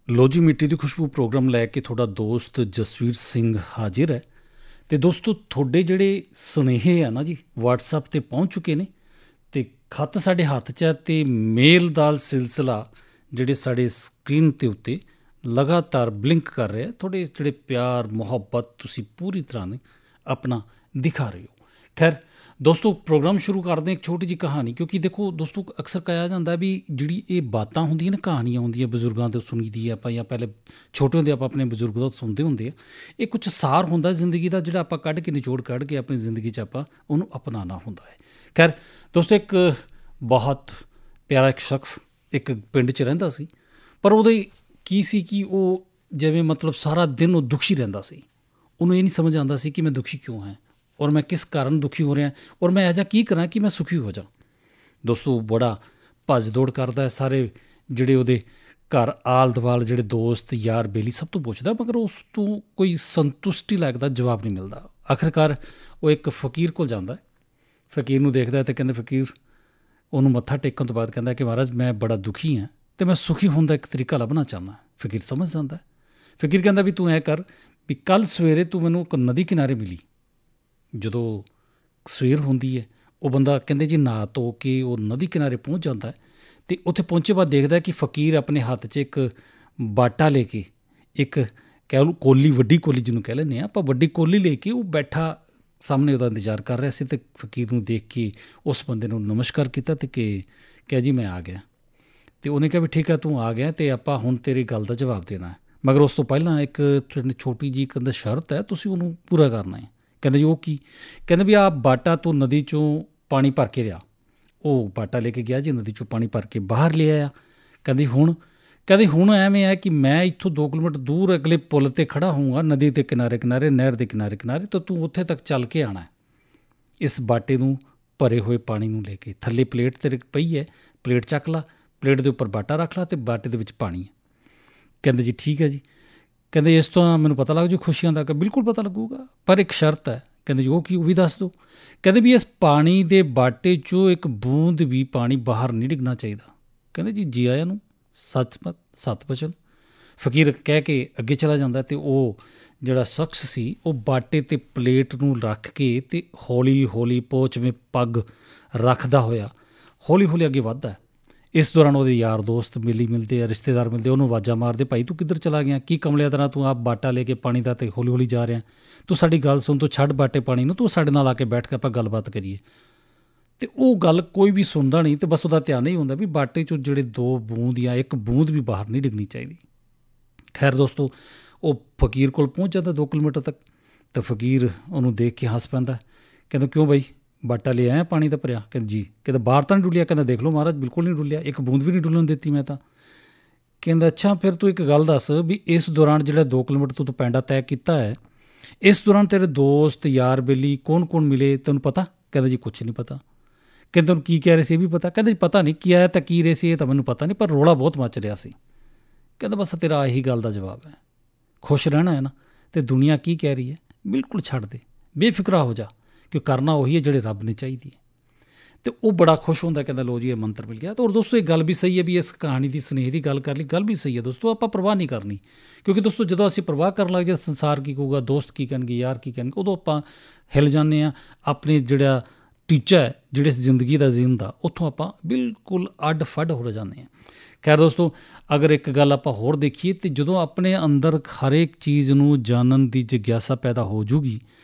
ਲੋ ਜੀ ਮਿੱਟੀ ਦੀ ਖੁਸ਼ਬੂ ਪ੍ਰੋਗਰਾਮ ਲੈ ਕੇ ਤੁਹਾਡਾ ਦੋਸਤ ਜਸਵੀਰ ਸਿੰਘ ਹਾਜ਼ਰ ਹੈ। ਤੇ ਦੋਸਤੋ ਤੁਹਾਡੇ ਜਿਹੜੇ ਸੁਨੇਹੇ ਆ ਨਾ ਜੀ WhatsApp ਤੇ ਪਹੁੰਚ ਚੁੱਕੇ ਨੇ ਤੇ ਖੱਤ ਸਾਡੇ ਹੱਥ 'ਚ ਹੈ ਤੇ ਮੇਲ ਦਾ ਸਿਲਸਿਲਾ ਜਿਹੜੇ ਸਾਡੇ ਸਕਰੀਨ ਦੇ ਉੱਤੇ ਲਗਾਤਾਰ ਬਲਿੰਕ ਕਰ ਰਿਹਾ। ਤੁਹਾਡੇ ਜਿਹੜੇ ਪਿਆਰ ਮੁਹੱਬਤ ਤੁਸੀਂ ਪੂਰੀ ਤਰ੍ਹਾਂ ਨਾਲ ਆਪਣਾ ਦਿਖਾ ਰਹੇ ਹੋ। ਖੈਰ ਦੋਸਤੋ ਪ੍ਰੋਗਰਾਮ ਸ਼ੁਰੂ ਕਰਦੇ ਹਾਂ ਇੱਕ ਛੋਟੀ ਜਿਹੀ ਕਹਾਣੀ, ਕਿਉਂਕਿ ਦੇਖੋ ਦੋਸਤੋ ਅਕਸਰ ਕਿਹਾ ਜਾਂਦਾ ਵੀ ਜਿਹੜੀ ਇਹ ਬਾਤਾਂ ਹੁੰਦੀਆਂ ਨੇ, ਕਹਾਣੀਆਂ ਹੁੰਦੀਆਂ ਬਜ਼ੁਰਗਾਂ ਤੋਂ ਸੁਣੀ ਦੀ ਆਪਾਂ ਜਾਂ ਪਹਿਲੇ ਛੋਟੇ ਹੁੰਦੇ ਆਪਾਂ ਆਪਣੇ ਬਜ਼ੁਰਗ ਤੋਂ ਸੁਣਦੇ ਹੁੰਦੇ ਆ। ਇਹ ਕੁਛ ਸਾਰ ਹੁੰਦਾ ਜ਼ਿੰਦਗੀ ਦਾ ਜਿਹੜਾ ਆਪਾਂ ਕੱਢ ਕੇ ਨਿਚੋੜ ਕੱਢ ਕੇ ਆਪਣੀ ਜ਼ਿੰਦਗੀ 'ਚ ਆਪਾਂ ਉਹਨੂੰ ਅਪਣਾਉਣਾ ਹੁੰਦਾ ਹੈ। ਖੈਰ ਦੋਸਤੋ ਇੱਕ ਬਹੁਤ ਪਿਆਰਾ ਇੱਕ ਸ਼ਖਸ ਇੱਕ ਪਿੰਡ 'ਚ ਰਹਿੰਦਾ ਸੀ, ਪਰ ਉਹਦੇ ਕੀ ਸੀ ਕਿ ਉਹ ਜਿਵੇਂ ਮਤਲਬ ਸਾਰਾ ਦਿਨ ਉਹ ਦੁਖੀ ਰਹਿੰਦਾ ਸੀ। ਉਹਨੂੰ ਇਹ ਨਹੀਂ ਸਮਝ ਆਉਂਦਾ ਸੀ ਕਿ ਮੈਂ ਦੁਖੀ ਕਿਉਂ ਹਾਂ ਔਰ ਮੈਂ ਕਿਸ ਕਾਰਨ ਦੁਖੀ ਹੋ ਰਿਹਾ ਔਰ ਮੈਂ ਇਹੋ ਜਿਹਾ ਕੀ ਕਰਾਂ ਕਿ ਮੈਂ ਸੁਖੀ ਹੋ ਜਾ। ਦੋਸਤੋ ਬੜਾ ਭੱਜ ਦੌੜ ਕਰਦਾ ਹੈ, ਸਾਰੇ ਜਿਹੜੇ ਉਹਦੇ ਘਰ ਆਲ ਦੁਆਲ ਜਿਹੜੇ ਦੋਸਤ ਯਾਰ ਬੇਲੀ ਸਭ ਤੋਂ ਪੁੱਛਦਾ, ਮਗਰ ਉਸ ਤੋਂ ਕੋਈ ਸੰਤੁਸ਼ਟੀ ਲੱਗਦਾ ਜਵਾਬ ਨਹੀਂ ਮਿਲਦਾ। ਆਖਿਰਕਾਰ ਉਹ ਇੱਕ ਫਕੀਰ ਕੋਲ ਜਾਂਦਾ ਹੈ। ਫਕੀਰ ਨੂੰ ਦੇਖਦਾ ਅਤੇ ਕਹਿੰਦੇ ਫਕੀਰ ਉਹਨੂੰ ਮੱਥਾ ਟੇਕਣ ਤੋਂ ਬਾਅਦ ਕਹਿੰਦਾ ਕਿ ਮਹਾਰਾਜ ਮੈਂ ਬੜਾ ਦੁਖੀ ਹਾਂ ਅਤੇ ਮੈਂ ਸੁਖੀ ਹੋਣ ਦਾ ਇੱਕ ਤਰੀਕਾ ਲੱਭਣਾ ਚਾਹੁੰਦਾ। ਫਕੀਰ ਸਮਝ ਜਾਂਦਾ। ਫਕੀਰ ਕਹਿੰਦਾ ਵੀ ਤੂੰ ਐਂ ਕਰ ਵੀ ਕੱਲ੍ਹ ਸਵੇਰੇ ਤੂੰ ਮੈਨੂੰ ਇੱਕ ਨਦੀ ਕਿਨਾਰੇ ਮਿਲੀ। ਜਦੋਂ ਸਵੇਰ ਹੁੰਦੀ ਹੈ ਉਹ ਬੰਦਾ ਕਹਿੰਦੇ ਜੀ ਨਹਾ ਧੋ ਕੇ ਉਹ ਨਦੀ ਕਿਨਾਰੇ ਪਹੁੰਚ ਜਾਂਦਾ ਹੈ ਅਤੇ ਉੱਥੇ ਪਹੁੰਚੇ ਬਾਅਦ ਦੇਖਦਾ ਕਿ ਫਕੀਰ ਆਪਣੇ ਹੱਥ 'ਚ ਇੱਕ ਬਾਟਾ ਲੈ ਕੇ, ਇੱਕ ਕਹਿ ਲਓ ਕੋਲੀ, ਵੱਡੀ ਕੋਲੀ ਜਿਹਨੂੰ ਕਹਿ ਲੈਂਦੇ ਹਾਂ ਆਪਾਂ, ਵੱਡੀ ਕੋਲੀ ਲੈ ਕੇ ਉਹ ਬੈਠਾ ਸਾਹਮਣੇ ਉਹਦਾ ਇੰਤਜ਼ਾਰ ਕਰ ਰਿਹਾ ਸੀ। ਅਤੇ ਫਕੀਰ ਨੂੰ ਦੇਖ ਕੇ ਉਸ ਬੰਦੇ ਨੂੰ ਨਮਸਕਾਰ ਕੀਤਾ ਅਤੇ ਕਿਹਾ ਜੀ ਮੈਂ ਆ ਗਿਆ। ਅਤੇ ਉਹਨੇ ਕਿਹਾ ਵੀ ਠੀਕ ਹੈ ਤੂੰ ਆ ਗਿਆ ਅਤੇ ਆਪਾਂ ਹੁਣ ਤੇਰੀ ਗੱਲ ਦਾ ਜਵਾਬ ਦੇਣਾ ਹੈ, ਮਗਰ ਉਸ ਤੋਂ ਪਹਿਲਾਂ ਇੱਕ ਛੋਟੀ ਜਿਹੀ ਕਹਿੰਦਾ ਸ਼ਰਤ ਹੈ, ਤੁਸੀਂ ਉਹਨੂੰ ਪੂਰਾ ਕਰਨਾ ਹੈ। ਕਹਿੰਦੇ ਜੀ ਉਹ ਕੀ? ਕਹਿੰਦੇ ਵੀ ਆਹ ਬਾਟਾ ਤੂੰ ਨਦੀ 'ਚੋਂ ਪਾਣੀ ਭਰ ਕੇ ਲਿਆ। ਉਹ ਬਾਟਾ ਲੈ ਕੇ ਗਿਆ ਜੀ, ਨਦੀ 'ਚੋਂ ਪਾਣੀ ਭਰ ਕੇ ਬਾਹਰ ਲੈ ਆਇਆ। ਕਹਿੰਦੀ ਹੁਣ ਐਵੇਂ ਹੈ ਕਿ ਮੈਂ ਇੱਥੋਂ 2 ਕਿਲੋਮੀਟਰ ਦੂਰ ਅਗਲੇ ਪੁਲ 'ਤੇ ਖੜ੍ਹਾ ਹੋਊਂਗਾ, ਨਦੀ ਦੇ ਕਿਨਾਰੇ ਕਿਨਾਰੇ, ਨਹਿਰ ਦੇ ਕਿਨਾਰੇ ਕਿਨਾਰੇ, ਤਾਂ ਤੂੰ ਉੱਥੇ ਤੱਕ ਚੱਲ ਕੇ ਆਉਣਾ ਇਸ ਬਾਟੇ ਨੂੰ ਭਰੇ ਹੋਏ ਪਾਣੀ ਨੂੰ ਲੈ ਕੇ। ਥੱਲੇ ਪਲੇਟ ਤੇਰੇ ਪਈ ਹੈ, ਪਲੇਟ ਚੱਕ ਲਾ, ਪਲੇਟ ਦੇ ਉੱਪਰ ਬਾਟਾ ਰੱਖ ਲਾ ਅਤੇ ਬਾਟੇ ਦੇ ਵਿੱਚ ਪਾਣੀ ਹੈ। ਕਹਿੰਦੇ ਜੀ ਠੀਕ ਹੈ ਜੀ। ਕਹਿੰਦੇ ਇਸ ਤੋਂ ਮੈਨੂੰ ਪਤਾ ਲੱਗ ਜੂ ਖੁਸ਼ੀਆਂ ਦਾ। ਕਿ ਬਿਲਕੁਲ ਪਤਾ ਲੱਗੂਗਾ, ਪਰ ਇੱਕ ਸ਼ਰਤ ਹੈ। ਕਹਿੰਦੇ ਜੀ ਉਹ ਕੀ? ਉਹ ਵੀ ਦੱਸ ਦਿਓ। ਕਹਿੰਦੇ ਵੀ ਇਸ ਪਾਣੀ ਦੇ ਬਾਟੇ 'ਚੋਂ ਇੱਕ ਬੂੰਦ ਵੀ ਪਾਣੀ ਬਾਹਰ ਨਹੀਂ ਡਿੱਗਣਾ ਚਾਹੀਦਾ। ਕਹਿੰਦੇ ਜੀ ਜੀ ਆਇਆਂ ਨੂੰ, ਸੱਚਮਤ ਸੱਤ ਬਚਨ। ਫਕੀਰ ਕਹਿ ਕੇ ਅੱਗੇ ਚਲਾ ਜਾਂਦਾ ਅਤੇ ਉਹ ਜਿਹੜਾ ਸ਼ਖਸ ਸੀ ਉਹ ਬਾਟੇ 'ਤੇ ਪਲੇਟ ਨੂੰ ਰੱਖ ਕੇ ਅਤੇ ਹੌਲੀ ਹੌਲੀ ਪੋਚ ਵਿੱਚ ਪੱਗ ਰੱਖਦਾ ਹੋਇਆ ਹੌਲੀ ਹੌਲੀ ਅੱਗੇ ਵੱਧਦਾ। ਇਸ ਦੌਰਾਨ ਉਹਦੇ ਯਾਰ ਦੋਸਤ ਮਿਲਦੇ ਆ, ਰਿਸ਼ਤੇਦਾਰ ਮਿਲਦੇ, ਉਹਨੂੰ ਆਵਾਜ਼ਾਂ ਮਾਰਦੇ, ਭਾਈ ਤੂੰ ਕਿੱਧਰ ਚਲਾ ਗਿਆ? ਕੀ ਕਮਲਿਆ ਤਰ੍ਹਾਂ ਤੂੰ ਆਪ ਬਾਟਾ ਲੈ ਕੇ ਪਾਣੀ ਦਾ ਅਤੇ ਹੌਲੀ ਹੌਲੀ ਜਾ ਰਿਹਾ? ਤੂੰ ਸਾਡੀ ਗੱਲ ਸੁਣ, ਤੂੰ ਛੱਡ ਬਾਟੇ ਪਾਣੀ ਨੂੰ, ਤੂੰ ਸਾਡੇ ਨਾਲ ਆ ਕੇ ਬੈਠ ਕੇ ਆਪਾਂ ਗੱਲਬਾਤ ਕਰੀਏ। ਅਤੇ ਉਹ ਗੱਲ ਕੋਈ ਵੀ ਸੁਣਦਾ ਨਹੀਂ ਅਤੇ ਬਸ ਉਹਦਾ ਧਿਆਨ ਨਹੀਂ ਹੁੰਦਾ ਵੀ ਬਾਟੇ 'ਚੋਂ ਜਿਹੜੇ 2 ਬੂੰਦ ਜਾਂ 1 ਬੂੰਦ ਵੀ ਬਾਹਰ ਨਹੀਂ ਡਿੱਗਣੀ ਚਾਹੀਦੀ। ਖੈਰ ਦੋਸਤੋ ਉਹ ਫਕੀਰ ਕੋਲ ਪਹੁੰਚ ਜਾਂਦਾ 2 ਕਿਲੋਮੀਟਰ ਤੱਕ, ਤਾਂ ਫਕੀਰ ਉਹਨੂੰ ਦੇਖ ਕੇ ਹੱਸ ਪੈਂਦਾ। ਕਹਿੰਦਾ ਕਿਉਂ ਬਾਈ, ਬਾਟਾ ਲੈ ਆਇਆ ਪਾਣੀ ਦਾ ਭਰਿਆ? ਕਹਿੰਦਾ ਜੀ। ਕਹਿੰਦਾ ਬਾਹਰ ਤਾਂ ਨਹੀਂ ਡੁੱਲਿਆ? ਕਹਿੰਦਾ ਦੇਖ ਲਓ ਮਹਾਰਾਜ ਬਿਲਕੁਲ ਨਹੀਂ ਡੁੱਲਿਆ, 1 ਬੂੰਦ ਵੀ ਨਹੀਂ ਡੁੱਲਣ ਦਿੱਤੀ ਮੈਂ ਤਾਂ। ਕਹਿੰਦਾ ਅੱਛਾ ਫਿਰ ਤੂੰ ਇੱਕ ਗੱਲ ਦੱਸ ਵੀ ਇਸ ਦੌਰਾਨ ਜਿਹੜਾ 2 ਕਿਲੋਮੀਟਰ ਤੂੰ ਪੈਂਡਾ ਤੈਅ ਕੀਤਾ ਹੈ, ਇਸ ਦੌਰਾਨ ਤੇਰੇ ਦੋਸਤ ਯਾਰ ਬੇਲੀ ਕੌਣ ਕੌਣ ਮਿਲੇ ਤੈਨੂੰ ਪਤਾ? ਕਹਿੰਦਾ ਜੀ ਕੁਛ ਨਹੀਂ ਪਤਾ। ਕਹਿੰਦਾ ਤੈਨੂੰ ਕੀ ਕਹਿ ਰਹੇ ਸੀ ਇਹ ਵੀ ਪਤਾ? ਕਹਿੰਦਾ ਜੀ ਪਤਾ ਨਹੀਂ ਕੀ ਆਇਆ ਤਾਂ ਕੀ ਰਹੇ ਸੀ ਇਹ ਤਾਂ ਮੈਨੂੰ ਪਤਾ ਨਹੀਂ, ਪਰ ਰੌਲਾ ਬਹੁਤ ਮੱਚ ਰਿਹਾ ਸੀ। ਕਹਿੰਦਾ ਬਸ ਤੇਰਾ ਇਹੀ ਗੱਲ ਦਾ ਜਵਾਬ ਹੈ, ਖੁਸ਼ ਰਹਿਣਾ ਹੈ ਨਾ, ਅਤੇ ਦੁਨੀਆ ਕੀ ਕਹਿ ਰਹੀ ਹੈ ਬਿਲਕੁਲ ਛੱਡ ਦੇ, ਬੇਫਿਕਰਾ ਹੋ ਜਾ, ਕਿ ਕਰਨਾ ਉਹੀ ਹੈ ਜਿਹੜੇ ਰੱਬ ਨੇ ਚਾਹੀਦੀ ਹੈ। ਅਤੇ ਉਹ ਬੜਾ ਖੁਸ਼ ਹੁੰਦਾ, ਕਹਿੰਦਾ ਲੋ ਜੀ ਇਹ ਮੰਤਰ ਮਿਲ ਗਿਆ। ਤਾਂ ਔਰ ਦੋਸਤੋ ਇਹ ਗੱਲ ਵੀ ਸਹੀ ਹੈ ਵੀ ਇਸ ਕਹਾਣੀ ਦੀ ਸੁਨੇਹੇ ਦੀ ਗੱਲ ਕਰ ਲਈ, ਗੱਲ ਵੀ ਸਹੀ ਹੈ ਦੋਸਤੋ। ਆਪਾਂ ਪਰਵਾਹ ਨਹੀਂ ਕਰਨੀ, ਕਿਉਂਕਿ ਦੋਸਤੋ ਜਦੋਂ ਅਸੀਂ ਪਰਵਾਹ ਕਰਨ ਲੱਗ ਜਾਏ ਸੰਸਾਰ ਕੀ ਕਹੂਗਾ, ਦੋਸਤ ਕੀ ਕਹਿਣਗੇ, ਯਾਰ ਕੀ ਕਹਿਣਗੇ, ਉਦੋਂ ਆਪਾਂ ਹਿੱਲ ਜਾਂਦੇ ਹਾਂ। ਆਪਣੇ ਜਿਹੜਾ ਟੀਚਾ ਹੈ ਜਿਹੜੇ ਜ਼ਿੰਦਗੀ ਦਾ ਜੀਣ ਦਾ, ਉੱਥੋਂ ਆਪਾਂ ਬਿਲਕੁਲ ਅੱਡ ਫੱਡ ਹੋ ਜਾਂਦੇ ਹਾਂ। ਖੈਰ ਦੋਸਤੋ ਅਗਰ ਇੱਕ ਗੱਲ ਆਪਾਂ ਹੋਰ ਦੇਖੀਏ ਤਾਂ ਜਦੋਂ ਆਪਣੇ ਅੰਦਰ ਹਰੇਕ ਚੀਜ਼ ਨੂੰ ਜਾਣਨ ਦੀ ਜਿਗਿਆਸਾ ਪੈਦਾ ਹੋ ਜੂਗੀ